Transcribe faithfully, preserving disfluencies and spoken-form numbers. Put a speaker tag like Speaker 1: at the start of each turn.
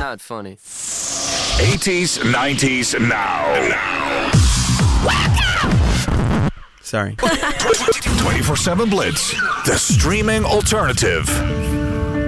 Speaker 1: not funny.
Speaker 2: eighties, nineties, now.
Speaker 3: Sorry.
Speaker 2: twenty-four seven Blitz, the streaming alternative.